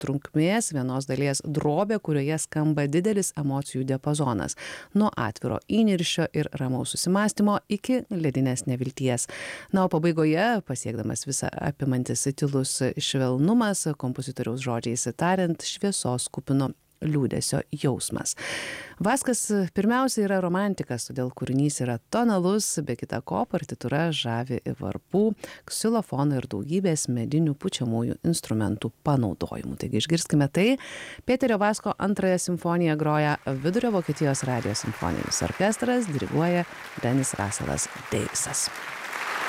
trunkmės vienos dalies drobė, kurioje skamba didelis emocijų diapazonas. Nuo atviro įniršio ir ramaus susimąstymo iki ledinės nevilties. Na, o pabaigoje, pasiekdamas visą apimantis tylus švelnumas, kompozitoriaus žodžiais tariant, šviesos kupino liūdesio jausmas. Vaskas pirmiausia yra romantikas, todėl kūrinys yra tonalus, be kita ko partitūra žavi varpų, ksilofono ir daugybės medinių pučiamųjų instrumentų panaudojimu. Taigi išgirskime tai. Peterio Vasko antrąją simfoniją groja Vidurio Vokietijos radijo simfoninis orkestras, diriguoja Denis Russellas Davisas.